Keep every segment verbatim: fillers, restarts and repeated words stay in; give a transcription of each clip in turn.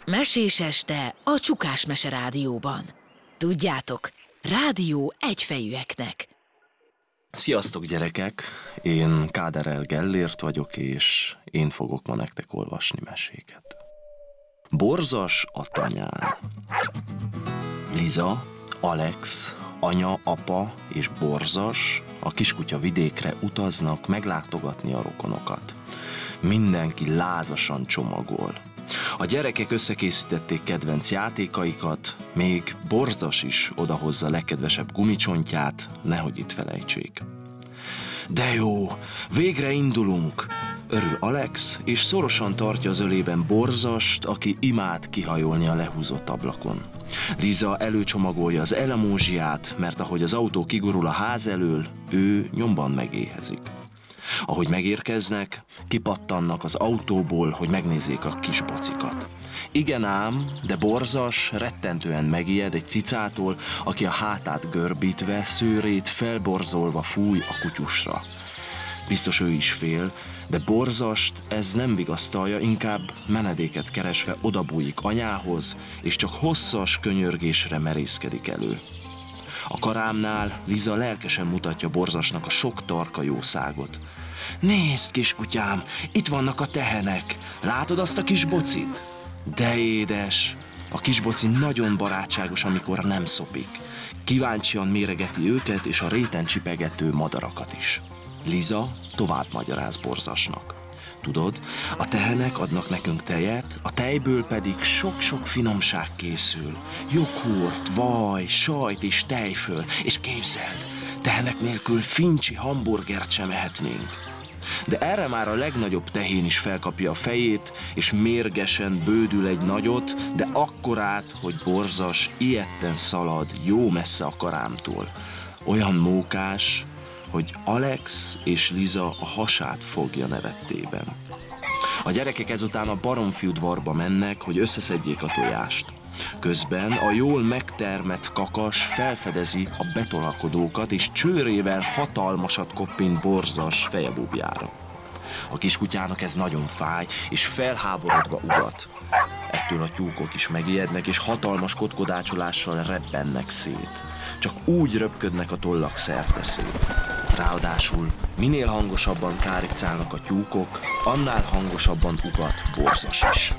Mesés este a Csukás Mese Rádióban. Tudjátok, rádió egyfejűeknek. Sziasztok gyerekek, én Káderel Gellért vagyok, és én fogok ma nektek olvasni meséket. Borzas a tanyán. Liza, Alex, anya, apa és Borzas a kiskutya vidékre utaznak meglátogatni a rokonokat. Mindenki lázasan csomagol. A gyerekek összekészítették kedvenc játékaikat, még Borzas is odahozza legkedvesebb gumicsontját, nehogy itt felejtsék. De jó, végre indulunk! Örül Alex, és szorosan tartja az ölében Borzast, aki imád kihajolni a lehúzott ablakon. Liza előcsomagolja az elemózsiát, mert ahogy az autó kigurul a ház elől, ő nyomban megéhezik. Ahogy megérkeznek, kipattannak az autóból, hogy megnézzék a kis bocikat. Igen ám, de Borzas rettentően megijed egy cicától, aki a hátát görbítve, szőrét felborzolva fúj a kutyusra. Biztos ő is fél, de Borzast ez nem vigasztalja, inkább menedéket keresve odabújik anyához, és csak hosszas könyörgésre merészkedik elő. A karámnál Liza lelkesen mutatja Borzasnak a sok tarka jószágot. Nézd, kiskutyám, itt vannak a tehenek. Látod azt a kis bocit? De édes! A kis boci nagyon barátságos, amikor nem szopik. Kíváncsian méregeti őket és a réten csipegető madarakat is. Liza tovább magyaráz Borzasnak. Tudod, a tehenek adnak nekünk tejet, a tejből pedig sok-sok finomság készül. Joghurt, vaj, sajt és tejföl, és képzeld, tehenek nélkül fincsi hamburgert sem ehetnénk. De erre már a legnagyobb tehén is felkapja a fejét, és mérgesen bődül egy nagyot, de akkorát, hogy Borzas ijedten szalad jó messze a karámtól. Olyan mókás, hogy Alex és Liza a hasát fogja nevettében. A gyerekek ezután a baromfiudvarba mennek, hogy összeszedjék a tojást. Közben a jól megtermett kakas felfedezi a betolakodókat, és csőrével hatalmasat koppint Borzas fejebúbjára. A kiskutyának ez nagyon fáj, és felháborodva ugat. Ettől a tyúkok is megijednek, és hatalmas kotkodácsolással rebbennek szét. Csak úgy röpködnek a tollak szerteszét. Ráadásul minél hangosabban káricálnak a tyúkok, annál hangosabban ugat Borzas is.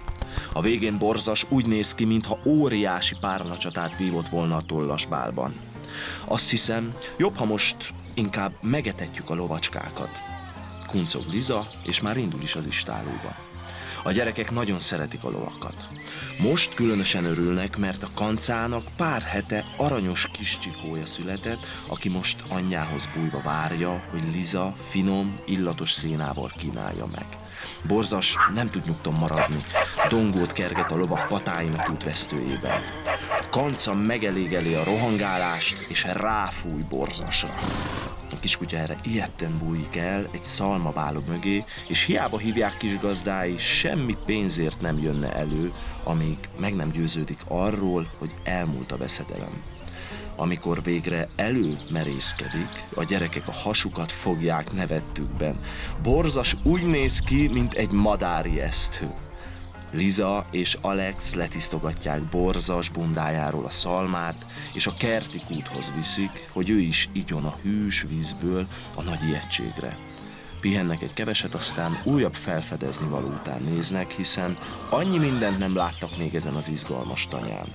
A végén Borzas úgy néz ki, mintha óriási párnacsatát vívott volna a tollasbálban. Azt hiszem, jobb, ha most inkább megetetjük a lovacskákat. Kuncog Liza, és már indul is az istállóba. A gyerekek nagyon szeretik a lovakat. Most különösen örülnek, mert a kancának pár hete aranyos kis csikója született, aki most anyjához bújva várja, hogy Liza finom, illatos szénával kínálja meg. Borzas nem tud nyugton maradni, dongót kerget a lovak patáinak útvesztőjében. Kanca megelégeli a rohangálást, és ráfúj Borzasra. A kiskutya erre ijedten bújik el egy szalmabálog mögé, és hiába hívják kisgazdái, semmi pénzért nem jönne elő, amíg meg nem győződik arról, hogy elmúlt a veszedelem. Amikor végre előmerészkedik, a gyerekek a hasukat fogják nevettükben. Borzas úgy néz ki, mint egy madárijesztő. Liza és Alex letisztogatják Borzas bundájáról a szalmát, és a kerti kúthoz viszik, hogy ő is igyon a hűs vízből a nagy ijegységre. Pihennek egy keveset, aztán újabb felfedezni való után néznek, hiszen annyi mindent nem láttak még ezen az izgalmas tanyán.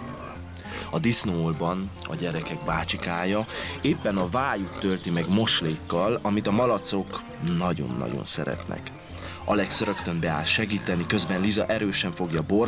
A disznóolban a gyerekek bácsikája éppen a vájuk tölti meg moslékkal, amit a malacok nagyon-nagyon szeretnek. Alex rögtön beáll segíteni, közben Liza erősen fogja Borzast,